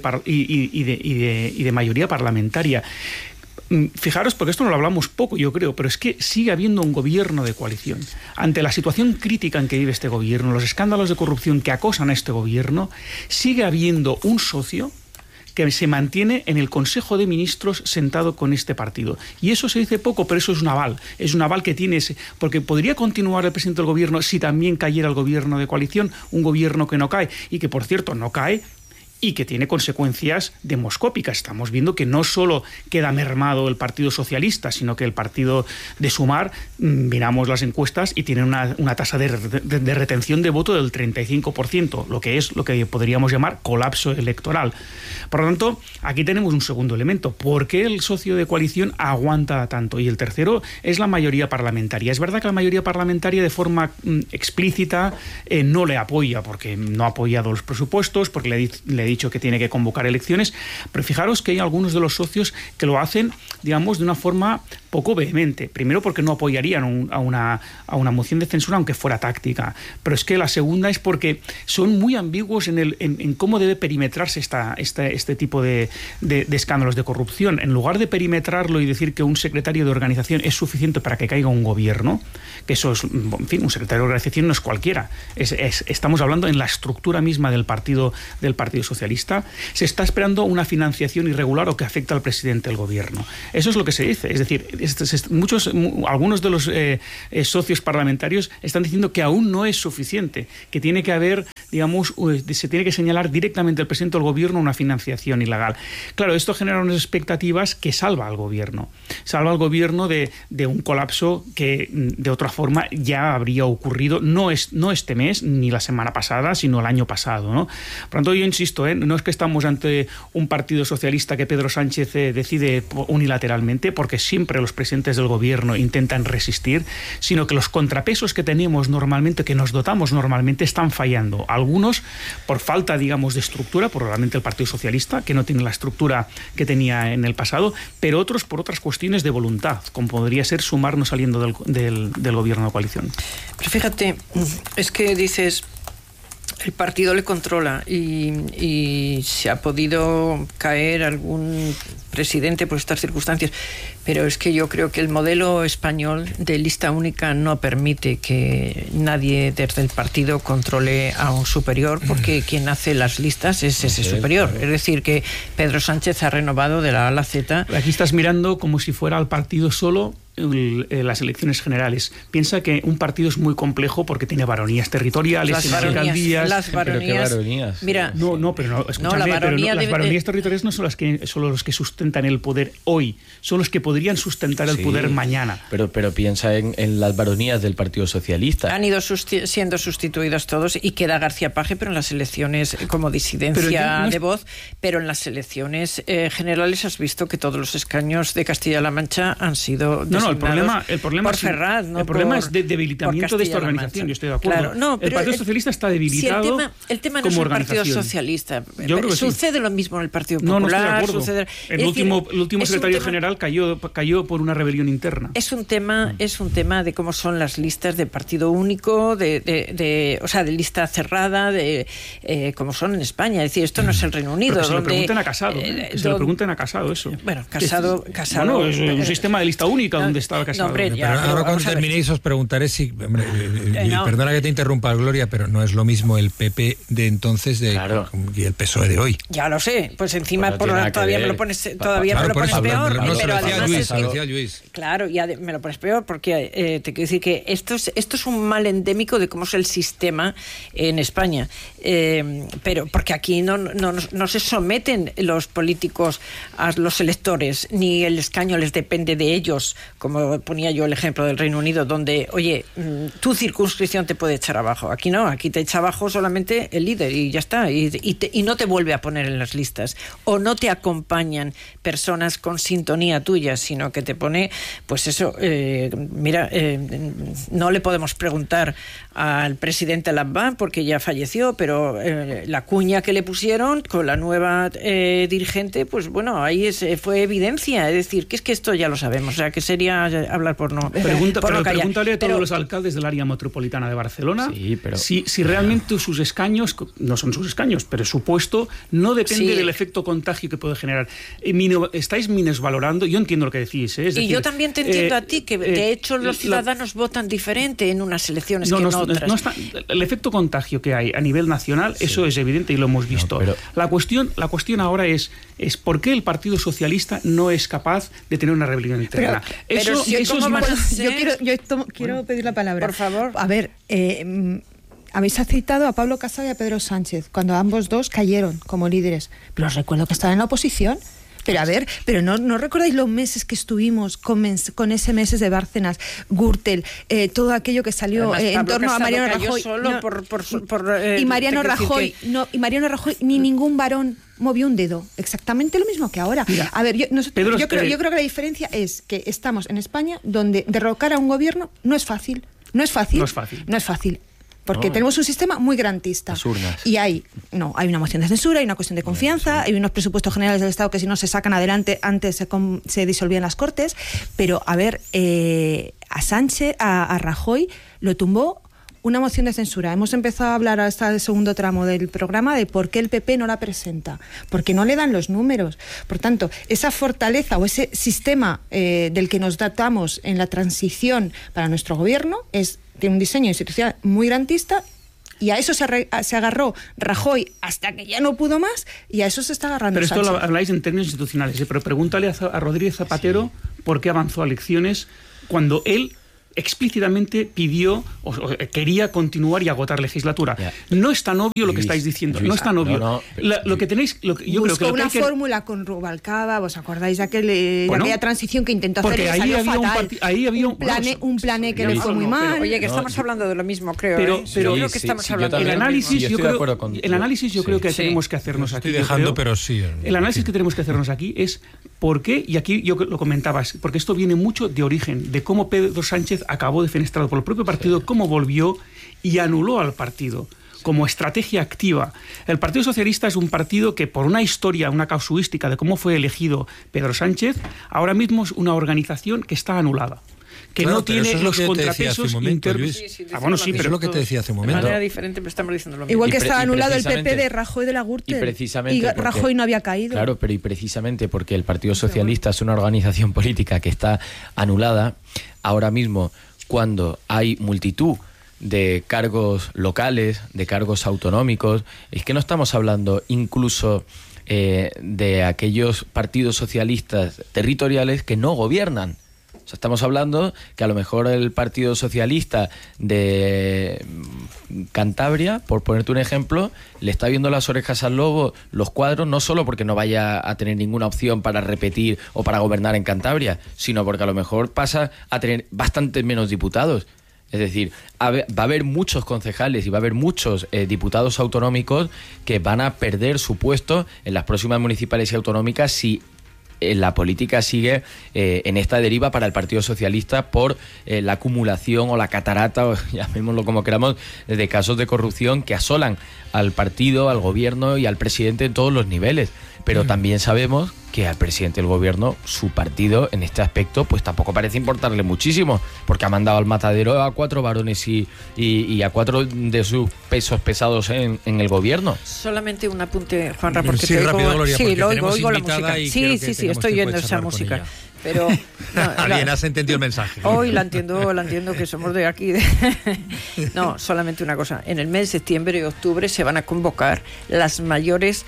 de mayoría parlamentaria. Fijaros, porque esto no lo hablamos poco, yo creo, pero es que sigue habiendo un gobierno de coalición. Ante la situación crítica en que vive este gobierno, los escándalos de corrupción que acosan a este gobierno, sigue habiendo un socio que se mantiene en el Consejo de Ministros sentado con este partido. Y eso se dice poco, pero eso es un aval. Es un aval que tiene porque podría continuar el presidente del gobierno si también cayera el gobierno de coalición, un gobierno que no cae, y que, por cierto, no cae, y que tiene consecuencias demoscópicas. Estamos viendo que no solo queda mermado el Partido Socialista, sino que el partido de Sumar, miramos las encuestas y tiene una tasa de retención de voto del 35%, lo que podríamos llamar colapso electoral. Por lo tanto, aquí tenemos un segundo elemento. ¿Por qué el socio de coalición aguanta tanto? Y el tercero es la mayoría parlamentaria. Es verdad que la mayoría parlamentaria de forma explícita no le apoya, porque no ha apoyado los presupuestos, porque le he dicho que tiene que convocar elecciones, pero fijaros que hay algunos de los socios que lo hacen, digamos, de una forma poco vehemente. Primero porque no apoyarían a una moción de censura aunque fuera táctica, pero es que la segunda es porque son muy ambiguos en cómo debe perimetrarse este tipo de escándalos de corrupción. En lugar de perimetrarlo y decir que un secretario de organización es suficiente para que caiga un gobierno, que eso es, en fin, un secretario de organización no es cualquiera, estamos hablando en la estructura misma del Partido Socialista, se está esperando una financiación irregular o que afecta al presidente del gobierno. Eso es lo que se dice, es decir, algunos de los socios parlamentarios están diciendo que aún no es suficiente, que tiene que haber, digamos, se tiene que señalar directamente al presidente del gobierno una financiación ilegal. Claro, esto genera unas expectativas que salva al gobierno de un colapso que de otra forma ya habría ocurrido no este mes ni la semana pasada, sino el año pasado, ¿no? Por lo tanto, yo insisto, no es que estamos ante un partido socialista que Pedro Sánchez decide unilateralmente, porque siempre los presidentes del gobierno intentan resistir, sino que los contrapesos que tenemos normalmente, que nos dotamos normalmente, están fallando. Algunos por falta, digamos, de estructura, probablemente el Partido Socialista, que no tiene la estructura que tenía en el pasado, pero otros por otras cuestiones de voluntad, como podría ser sumarnos saliendo del gobierno de coalición. Pero fíjate, es que dices, el partido le controla y se ha podido caer algún presidente por estas circunstancias, pero es que yo creo que el modelo español de lista única no permite que nadie desde el partido controle a un superior, porque quien hace las listas es ese superior. Es decir, que Pedro Sánchez ha renovado de la A a la Z. Aquí estás mirando como si fuera el partido solo las elecciones generales. Piensa que un partido es muy complejo porque tiene baronías territoriales, alcaldías. Las baronías. Mira, las baronías territoriales no son los que sustentan el poder hoy, son los que podrían sustentar el poder mañana. Pero piensa en las baronías del Partido Socialista. Han ido siendo sustituidos todos y queda García Paje, pero en las elecciones como disidencia de voz, pero en las elecciones generales has visto que todos los escaños de Castilla-La Mancha han sido el problema por Ferraz, el problema es de debilitamiento de esta organización. Yo estoy de acuerdo. Claro, el Partido Socialista está debilitado. El tema no es el Partido Socialista. Sucede lo mismo en el Partido Popular. No estoy de acuerdo. El último secretario general cayó por una rebelión interna. Es un tema de cómo son las listas de partido único, de lista cerrada, como son en España. Es decir, esto no es el Reino Unido. Pero se lo pregunten a Casado. Se lo pregunten a Casado eso. Bueno, Casado. Bueno, es un sistema de lista única donde estaba Casado. Pero ahora cuando terminéis os preguntaré si... Perdona que te interrumpa, Gloria, pero no es lo mismo el PP de entonces y el PSOE de hoy. Ya lo sé. Pues encima todavía me lo pones peor. Pero además Luis. Claro, ya me lo pones peor porque te quiero decir que esto es un mal endémico de cómo es el sistema en España. Pero porque aquí no se someten los políticos a los electores, ni el escaño les depende de ellos, como ponía yo el ejemplo del Reino Unido, donde, oye, tu circunscripción te puede echar abajo. Aquí no, aquí te echa abajo solamente el líder y ya está, y no te vuelve a poner en las listas, o no te acompañan personas con sintonía tuya, sino que te pone, pues eso, no le podemos preguntar al presidente Lambán porque ya falleció, pero la cuña que le pusieron con la nueva dirigente, pues bueno, ahí fue evidencia, es decir, que es que esto ya lo sabemos, o sea, que sería hablar por no pregúntale a todos los alcaldes del área metropolitana de Barcelona si realmente sus escaños, no son sus escaños, pero su puesto no depende del efecto contagio que puede generar. Estáis minusvalorando, yo entiendo lo que decís, es decir, y yo también te entiendo a ti, que de hecho los ciudadanos votan diferente en unas elecciones que en otras. El efecto contagio que hay a nivel nacional, eso es evidente y lo hemos visto. La cuestión ahora es por qué el Partido Socialista no es capaz de tener una rebelión interna. Yo quiero pedir la palabra. Por favor. A ver, habéis citado a Pablo Casado y a Pedro Sánchez, cuando ambos dos cayeron como líderes. Pero os recuerdo que estaban en la oposición. Pero a ver, ¿no recordáis los meses que estuvimos con ese meses de Bárcenas, Gürtel, todo aquello que salió en torno a Mariano Rajoy? Y Mariano Rajoy, ni ningún varón movió un dedo. Exactamente lo mismo que ahora. Mira, a ver, yo creo que la diferencia es que estamos en España donde derrocar a un gobierno no es fácil. porque tenemos un sistema muy garantista. Las urnas. Y hay una moción de censura, hay una cuestión de confianza, hay unos presupuestos generales del Estado que si no se sacan adelante antes se disolvían las Cortes, pero a ver, a Sánchez, a Rajoy lo tumbó una moción de censura. Hemos empezado a hablar hasta el segundo tramo del programa de por qué el PP no la presenta, porque no le dan los números. Por tanto, esa fortaleza o ese sistema del que nos datamos en la transición para nuestro gobierno tiene un diseño institucional muy garantista, y a eso se agarró Rajoy hasta que ya no pudo más, y a eso se está agarrando Pero esto Sánchez. lo habláis en términos institucionales, pero pregúntale a Rodríguez Zapatero por qué avanzó a elecciones cuando él explícitamente pidió o quería continuar y agotar legislatura. No es tan obvio lo que estáis diciendo, no es tan obvio. Lo que tenéis, yo creo que una fórmula con Rubalcaba, ¿os acordáis de aquella transición que intentó hacer? Porque ahí había un plan que le fue muy mal. Oye, que estamos hablando de lo mismo, creo. Pero yo creo que estamos hablando el análisis, yo creo que tenemos que hacernos aquí. El análisis que tenemos que hacernos aquí es por qué, y aquí yo lo comentabas, porque esto viene mucho de origen, de cómo Pedro Sánchez acabó defenestrado por el propio partido, cómo volvió y anuló al partido como estrategia activa. El Partido Socialista es un partido que, por una historia, una casuística de cómo fue elegido Pedro Sánchez, ahora mismo es una organización que está anulada, que no tiene los contrapesos internos. Pero es lo que te decía hace un momento. De manera diferente, pero estamos diciendo lo mismo. Igual que estaba anulado el PP de Rajoy de la Gürtel, y Rajoy no había caído. Claro, pero y precisamente porque el Partido Socialista es una organización política que está anulada, ahora mismo, cuando hay multitud de cargos locales, de cargos autonómicos, es que no estamos hablando incluso de aquellos partidos socialistas territoriales que no gobiernan. O sea, estamos hablando que a lo mejor el Partido Socialista de Cantabria, por ponerte un ejemplo, le está viendo las orejas al lobo los cuadros, no solo porque no vaya a tener ninguna opción para repetir o para gobernar en Cantabria, sino porque a lo mejor pasa a tener bastante menos diputados. Es decir, va a haber muchos concejales y va a haber muchos diputados autonómicos que van a perder su puesto en las próximas municipales y autonómicas si la política sigue en esta deriva para el Partido Socialista por la acumulación o la catarata, o llamémoslo como queramos, de casos de corrupción que asolan al partido, al gobierno y al presidente en todos los niveles. Pero también sabemos que al presidente del gobierno, su partido, en este aspecto, pues tampoco parece importarle muchísimo, porque ha mandado al matadero a 4 varones y a 4 de sus pesos pesados en el gobierno. Solamente un apunte, Juanra, porque sí, rápido, Gloria, sí, lo oigo la música. Sí, estoy oyendo esa música. Pero bien, has entendido el mensaje. Hoy la entiendo que somos de aquí. No, solamente una cosa. En el mes de septiembre y octubre se van a convocar las mayores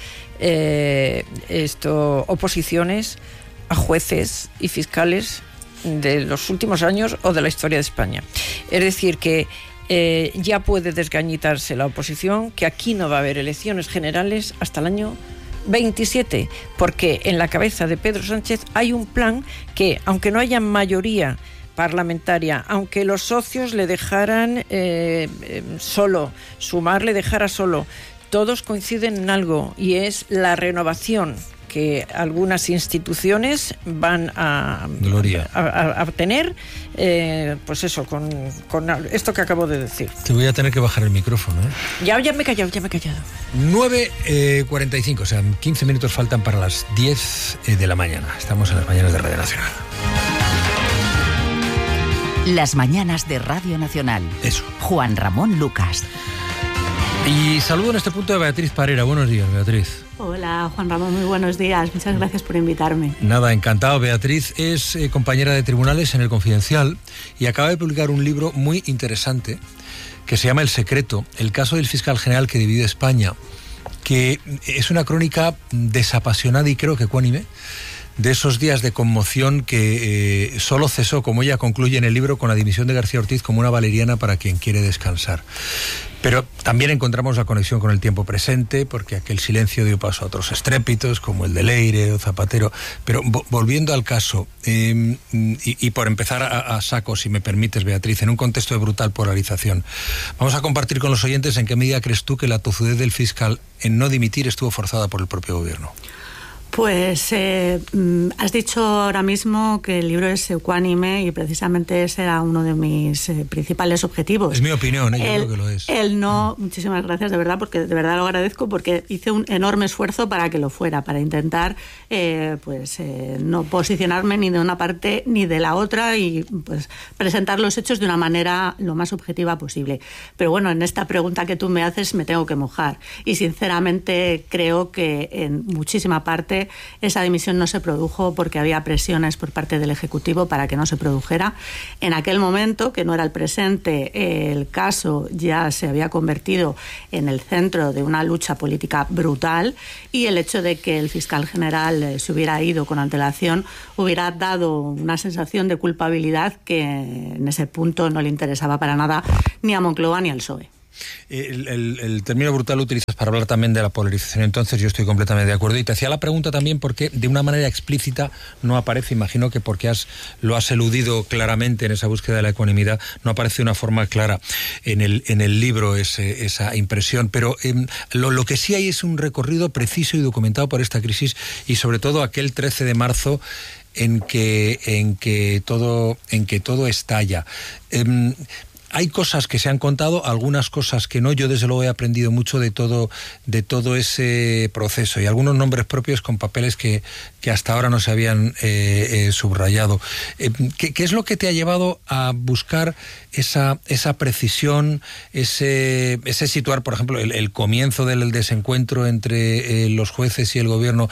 oposiciones a jueces y fiscales de los últimos años o de la historia de España. Es decir, que ya puede desgañitarse la oposición, que aquí no va a haber elecciones generales hasta el año 27, porque en la cabeza de Pedro Sánchez hay un plan que, aunque no haya mayoría parlamentaria, aunque los socios le dejaran solo, Sumar le dejara solo, todos coinciden en algo, y es la renovación que algunas instituciones van a tener, pues eso, con esto que acabo de decir. Te voy a tener que bajar el micrófono, ¿eh? Ya me he callado. 9:45, o sea, 15 minutos faltan para las 10 de la mañana. Estamos en las mañanas de Radio Nacional. Las mañanas de Radio Nacional. Eso. Juan Ramón Lucas. Y saludo en este punto a Beatriz Parera. Buenos días, Beatriz. Hola, Juan Ramón, muy buenos días. Muchas gracias por invitarme. Nada, encantado. Beatriz es compañera de tribunales en El Confidencial y acaba de publicar un libro muy interesante que se llama El Secreto, el caso del fiscal general que divide España, que es una crónica desapasionada y creo que ecuánime de esos días de conmoción que solo cesó, como ella concluye en el libro, con la dimisión de García Ortiz como una valeriana para quien quiere descansar. Pero también encontramos la conexión con el tiempo presente, porque aquel silencio dio paso a otros estrépitos, como el de Leire o Zapatero. Pero volviendo al caso, y por empezar a saco, si me permites, Beatriz, en un contexto de brutal polarización, vamos a compartir con los oyentes en qué medida crees tú que la tozudez del fiscal en no dimitir estuvo forzada por el propio gobierno. Pues has dicho ahora mismo que el libro es ecuánime y precisamente ese era uno de mis principales objetivos. Es mi opinión, yo creo que lo es. Muchísimas gracias, de verdad, porque de verdad lo agradezco, porque hice un enorme esfuerzo para que lo fuera, para intentar no posicionarme ni de una parte ni de la otra y pues presentar los hechos de una manera lo más objetiva posible. Pero bueno, en esta pregunta que tú me haces me tengo que mojar y sinceramente creo que en muchísima parte esa dimisión no se produjo porque había presiones por parte del Ejecutivo para que no se produjera. En aquel momento, que no era el presente, el caso ya se había convertido en el centro de una lucha política brutal y el hecho de que el fiscal general se hubiera ido con antelación hubiera dado una sensación de culpabilidad que en ese punto no le interesaba para nada ni a Moncloa ni al PSOE. El término brutal lo utilizas para hablar también de la polarización, entonces yo estoy completamente de acuerdo y te hacía la pregunta también porque de una manera explícita no aparece, imagino que porque lo has eludido claramente en esa búsqueda de la ecuanimidad, no aparece de una forma clara en el libro esa impresión, pero lo que sí hay es un recorrido preciso y documentado por esta crisis y sobre todo aquel 13 de marzo en que todo estalla. Hay cosas que se han contado, algunas cosas que no. Yo desde luego he aprendido mucho de todo ese proceso y algunos nombres propios con papeles que hasta ahora no se habían subrayado. ¿Qué es lo que te ha llevado a buscar esa precisión, ese situar, por ejemplo, el comienzo del desencuentro entre los jueces y el gobierno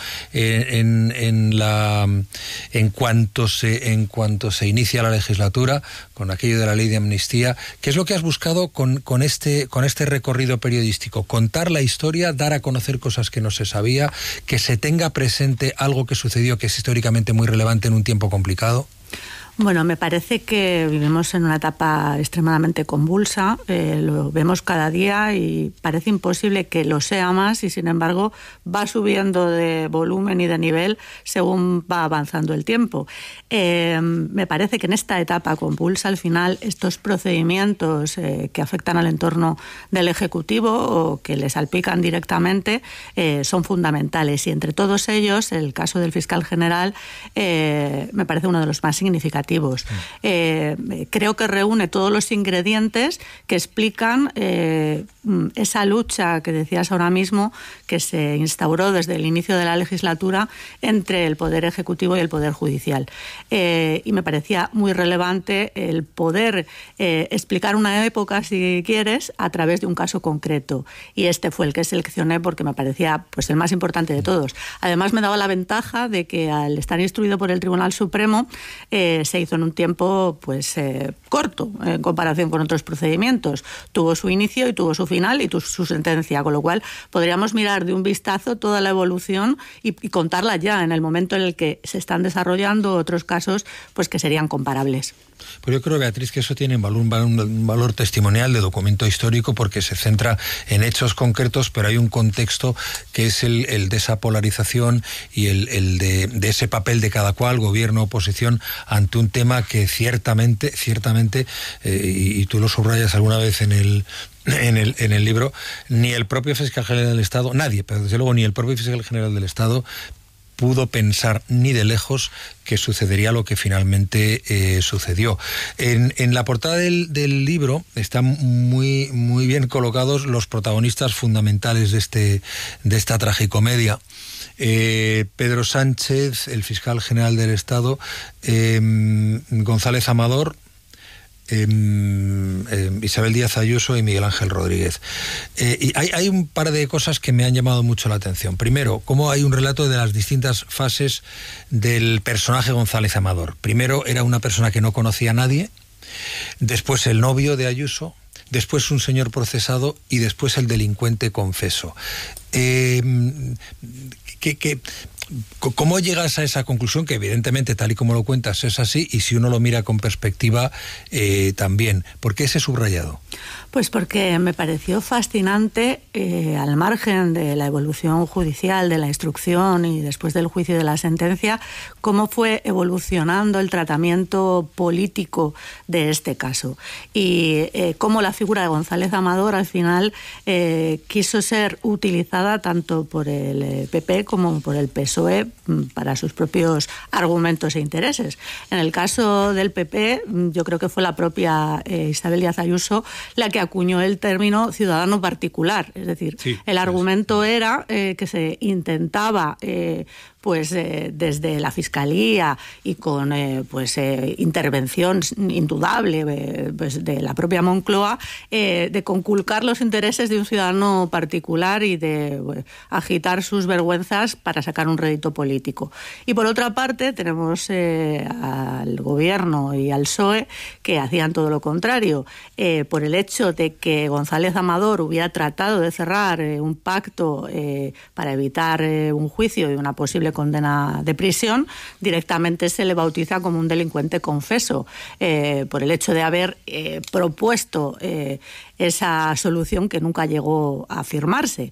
en cuanto se inicia la legislatura con aquello de la ley de amnistía? ¿Qué es lo que has buscado con este recorrido periodístico? Contar la historia, dar a conocer cosas que no se sabía, que se tenga presente algo que sucedió que es históricamente muy relevante en un tiempo complicado. Bueno, me parece que vivimos en una etapa extremadamente convulsa, lo vemos cada día y parece imposible que lo sea más y sin embargo va subiendo de volumen y de nivel según va avanzando el tiempo. Me parece que en esta etapa convulsa al final estos procedimientos que afectan al entorno del Ejecutivo o que le salpican directamente son fundamentales y entre todos ellos el caso del fiscal general me parece uno de los más significativos. Creo que reúne todos los ingredientes que explican esa lucha que decías ahora mismo que se instauró desde el inicio de la legislatura entre el Poder Ejecutivo y el Poder Judicial. Y me parecía muy relevante el poder explicar una época, si quieres, a través de un caso concreto. Y este fue el que seleccioné porque me parecía pues el más importante de todos. Además me daba la ventaja de que al estar instruido por el Tribunal Supremo se hizo en un tiempo pues corto en comparación con otros procedimientos. Tuvo su inicio y tuvo su final y su sentencia, con lo cual podríamos mirar de un vistazo toda la evolución y contarla ya en el momento en el que se están desarrollando otros casos pues que serían comparables. Pues yo creo, Beatriz, que eso tiene un valor testimonial de documento histórico porque se centra en hechos concretos, pero hay un contexto que es el de esa polarización y el de ese papel de cada cual, gobierno, oposición, ante un tema que ciertamente, y tú lo subrayas alguna vez en el libro, ni el propio fiscal general del Estado, nadie, pero desde luego ni el propio fiscal general del Estado pudo pensar ni de lejos que sucedería lo que finalmente sucedió. En la portada del libro están muy bien colocados los protagonistas fundamentales de esta tragicomedia. Pedro Sánchez, el fiscal general del Estado, González Amador, Isabel Díaz Ayuso y Miguel Ángel Rodríguez. Y hay un par de cosas que me han llamado mucho la atención. Primero, cómo hay un relato de las distintas fases del personaje González Amador. Primero era una persona que no conocía a nadie, después el novio de Ayuso, después un señor procesado y después el delincuente confeso. ¿Cómo llegas a esa conclusión? Que evidentemente, tal y como lo cuentas, es así, y si uno lo mira con perspectiva, también. ¿Por qué ese subrayado? Pues porque me pareció fascinante, al margen de la evolución judicial, de la instrucción y después del juicio y de la sentencia, cómo fue evolucionando el tratamiento político de este caso. Y cómo la figura de González Amador al final quiso ser utilizada tanto por el PP como por el PSOE. PSOE para sus propios argumentos e intereses. En el caso del PP, yo creo que fue la propia Isabel Díaz Ayuso la que acuñó el término ciudadano particular. Es decir, el argumento era que se intentaba desde la Fiscalía y con intervención indudable de la propia Moncloa, de conculcar los intereses de un ciudadano particular y de agitar sus vergüenzas para sacar un rédito político. Y por otra parte tenemos al Gobierno y al PSOE que hacían todo lo contrario. Por el hecho de que González Amador hubiera tratado de cerrar un pacto para evitar un juicio y una posible condena de prisión, directamente se le bautiza como un delincuente confeso por el hecho de haber propuesto esa solución que nunca llegó a firmarse.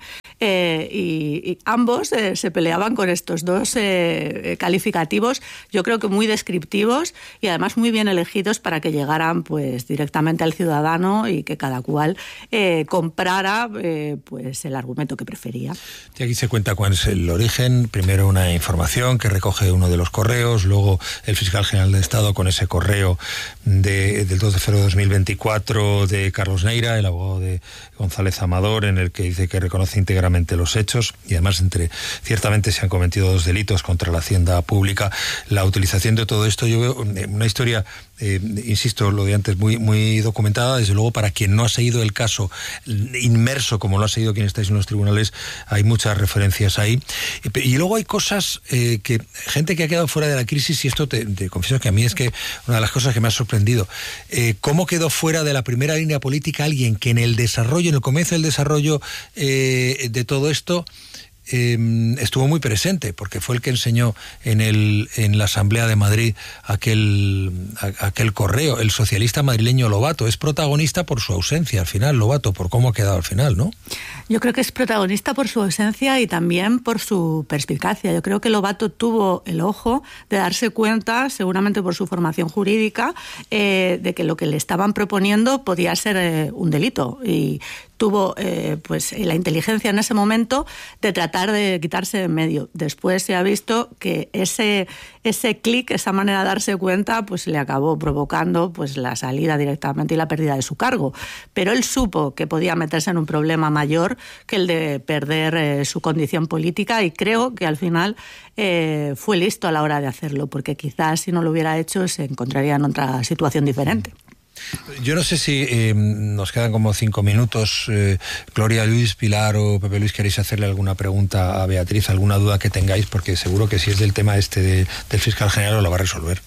Y ambos se peleaban con estos dos calificativos, yo creo que muy descriptivos y además muy bien elegidos para que llegaran directamente al ciudadano y que cada cual comprara el argumento que prefería. Y aquí se cuenta cuál es el origen. Primero una información que recoge uno de los correos, luego el fiscal general de Estado con ese correo del 2 de febrero de 2024 de Carlos Neira, el abogado de González Amador, en el que dice que reconoce íntegramente los hechos y además ciertamente se han cometido 2 delitos contra la hacienda pública. La utilización de todo esto, yo veo una historia, insisto, lo de antes, muy, muy documentada. Desde luego, para quien no ha seguido el caso inmerso, como lo ha seguido quien estáis en los tribunales, hay muchas referencias ahí. Y luego hay cosas que gente que ha quedado fuera de la crisis, y esto te confieso que a mí es que una de las cosas que me ha sorprendido, cómo quedó fuera de la primera línea política alguien que en el comienzo del desarrollo de todo esto estuvo muy presente, porque fue el que enseñó en la Asamblea de Madrid aquel correo, el socialista madrileño Lobato. Es protagonista por su ausencia al final, Lobato, por cómo ha quedado al final, ¿no? Yo creo que es protagonista por su ausencia y también por su perspicacia. Yo creo que Lobato tuvo el ojo de darse cuenta, seguramente por su formación jurídica, de que lo que le estaban proponiendo podía ser un delito, y tuvo la inteligencia en ese momento de tratar de quitarse de en medio. Después se ha visto que ese clic, esa manera de darse cuenta, le acabó provocando la salida directamente y la pérdida de su cargo. Pero él supo que podía meterse en un problema mayor que el de perder su condición política, y creo que al final fue listo a la hora de hacerlo, porque quizás si no lo hubiera hecho se encontraría en otra situación diferente. Yo no sé si nos quedan como 5 minutos. Gloria, Luis, Pilar o Pepe Luis, ¿queréis hacerle alguna pregunta a Beatriz, alguna duda que tengáis? Porque seguro que si es del tema del fiscal general lo va a resolver.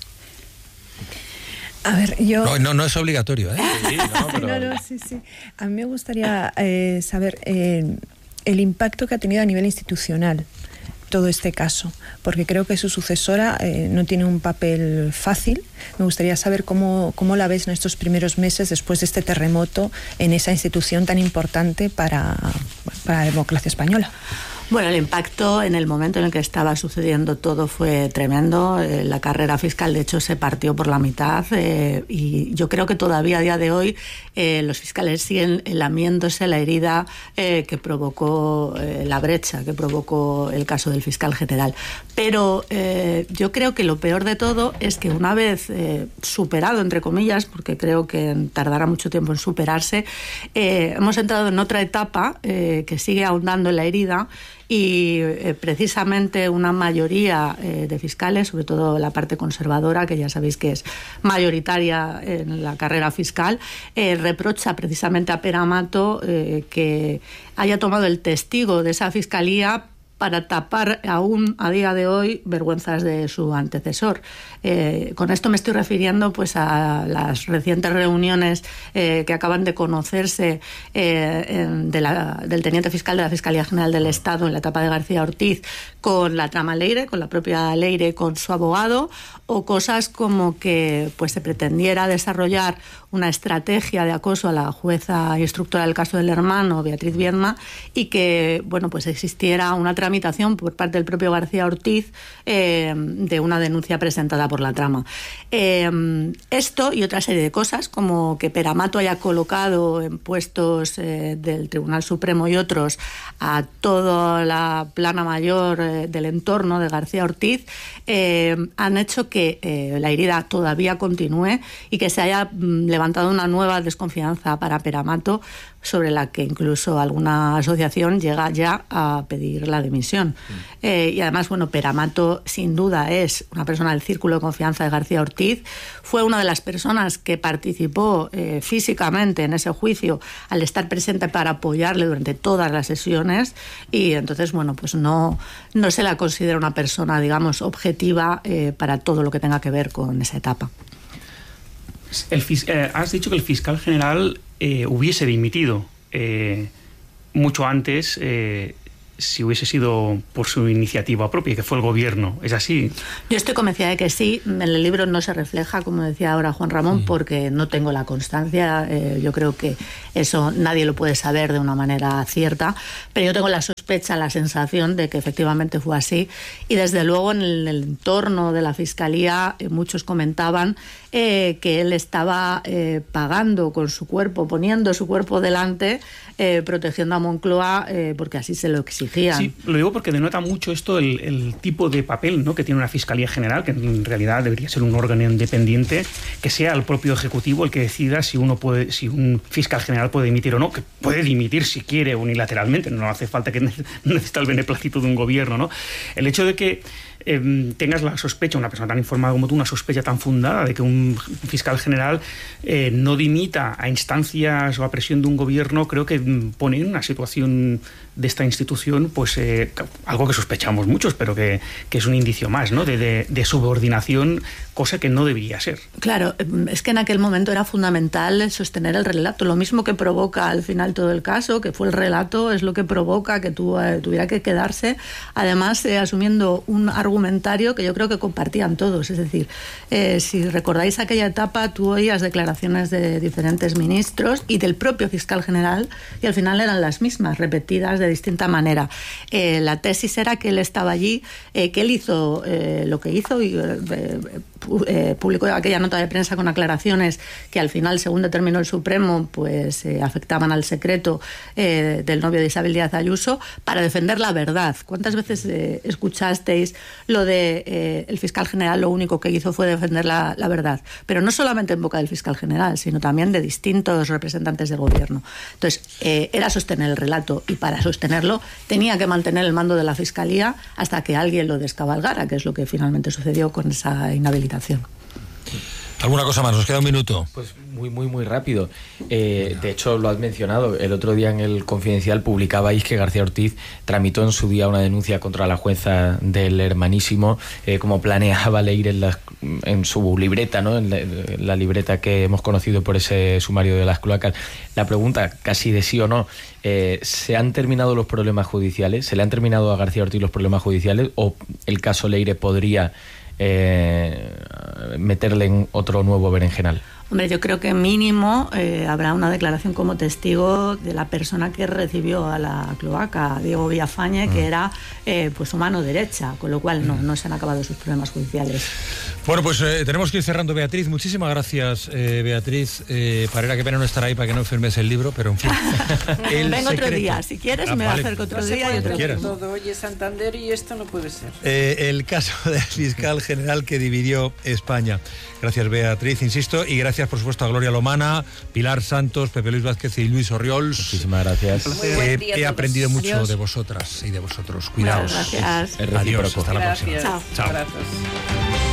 A ver, yo... No es obligatorio, ¿eh? Sí. A mí me gustaría saber el impacto que ha tenido a nivel institucional todo este caso, porque creo que su sucesora no tiene un papel fácil. Me gustaría saber cómo la ves en estos primeros meses después de este terremoto en esa institución tan importante para la democracia española. Bueno, el impacto en el momento en el que estaba sucediendo todo fue tremendo. La carrera fiscal, de hecho, se partió por la mitad, y yo creo que todavía a día de hoy los fiscales siguen lamiéndose la herida que provocó la brecha, que provocó el caso del fiscal general. Pero yo creo que lo peor de todo es que una vez superado, entre comillas, porque creo que tardará mucho tiempo en superarse, hemos entrado en otra etapa que sigue ahondando en la herida, y precisamente una mayoría de fiscales, sobre todo la parte conservadora, que ya sabéis que es mayoritaria en la carrera fiscal, reprocha precisamente a Pere Amato que haya tomado el testigo de esa fiscalía para tapar aún a día de hoy vergüenzas de su antecesor. Con esto me estoy refiriendo a las recientes reuniones que acaban de conocerse del teniente fiscal de la Fiscalía General del Estado en la etapa de García Ortiz con la trama Leire, con la propia Leire, con su abogado, o cosas como que pues se pretendiera desarrollar una estrategia de acoso a la jueza instructora del caso del hermano, Beatriz Viedma, y que bueno, pues existiera una tramitación por parte del propio García Ortiz de una denuncia presentada por la trama. Esto y otra serie de cosas, como que Pere-Amato haya colocado en puestos del Tribunal Supremo y otros a toda la plana mayor del entorno de García Ortiz, han hecho que la herida todavía continúe y que se haya levantado una nueva desconfianza para Pere-Amato, sobre la que incluso alguna asociación llega ya a pedir la dimisión. Y además, bueno, Pere-Amato sin duda es una persona del círculo de confianza de García Ortiz, fue una de las personas que participó físicamente en ese juicio al estar presente para apoyarle durante todas las sesiones, y entonces, bueno, pues no se la considera una persona, digamos, objetiva para todo lo que tenga que ver con esa etapa. Has dicho que el fiscal general hubiese dimitido mucho antes si hubiese sido por su iniciativa propia, que fue el gobierno. ¿Es así? Yo estoy convencida de que sí. En el libro no se refleja, como decía ahora Juan Ramón, porque no tengo la constancia. Yo creo que eso nadie lo puede saber de una manera cierta, pero yo tengo la sospecha, la sensación de que efectivamente fue así. Y desde luego en el entorno de la Fiscalía muchos comentaban que él estaba pagando con su cuerpo, poniendo su cuerpo delante, protegiendo a Moncloa, porque así se lo exigían. Sí, lo digo porque denota mucho esto el tipo de papel, ¿no?, que tiene una Fiscalía General, que en realidad debería ser un órgano independiente, que sea el propio Ejecutivo el que decida si un fiscal general puede dimitir o no, que puede dimitir si quiere unilateralmente, no hace falta que necesite el beneplácito de un gobierno, ¿no? El hecho de que tengas la sospecha, una persona tan informada como tú, una sospecha tan fundada de que un fiscal general no dimita a instancias o a presión de un gobierno, creo que pone en una situación de esta institución pues algo que sospechamos muchos, pero que es un indicio más, ¿no?, de subordinación, cosa que no debería ser. Claro, es que en aquel momento era fundamental sostener el relato. Lo mismo que provoca al final todo el caso, que fue el relato, es lo que provoca que tuviera que quedarse, además asumiendo un argumentario que yo creo que compartían todos. Es decir, si recordáis aquella etapa, tú oías declaraciones de diferentes ministros y del propio fiscal general, y al final eran las mismas, repetidas de distinta manera. La tesis era que él estaba allí, que él hizo lo que hizo y publicó aquella nota de prensa con aclaraciones que al final, según determinó el Supremo, pues afectaban al secreto del novio de Isabel Díaz Ayuso, para defender la verdad. ¿Cuántas veces escuchasteis lo de el fiscal general lo único que hizo fue defender la verdad? Pero no solamente en boca del fiscal general, sino también de distintos representantes del gobierno. Entonces, era sostener el relato, y para sostenerlo tenía que mantener el mando de la Fiscalía hasta que alguien lo descabalgara, que es lo que finalmente sucedió con esa inhabilitación. ¿Alguna cosa más? Nos queda un minuto. Pues muy rápido. De hecho, lo has mencionado. El otro día en el Confidencial publicabais que García Ortiz tramitó en su día una denuncia contra la jueza del Hermanísimo, como planeaba leer en su libreta, ¿no?, en la libreta que hemos conocido por ese sumario de las cloacas. La pregunta, casi de sí o no, ¿se han terminado los problemas judiciales? ¿Se le han terminado a García Ortiz los problemas judiciales? ¿O el caso Leire podría meterle en otro nuevo berenjenal? Hombre, yo creo que mínimo habrá una declaración como testigo de la persona que recibió a la cloaca, Diego Villafañe, que era pues su mano derecha, con lo cual no se han acabado sus problemas judiciales. Bueno, pues tenemos que ir cerrando, Beatriz. Muchísimas gracias, Beatriz. Parera, qué pena no estar ahí para que no enfermes el libro, pero en fin. Vengo otro día, si quieres me acerco otro día y otro día. Todo, oye, Santander, y esto no puede ser. El caso del fiscal general que dividió España. Gracias, Beatriz, insisto, y gracias, por supuesto, a Gloria Lomana, Pilar Santos, Pepe Luis Vázquez y Luis Orriols. Muchísimas gracias. He aprendido mucho de vosotras y de vosotros. Cuidaos. Gracias. Adiós, hasta la próxima. Chao. Chao. Gracias.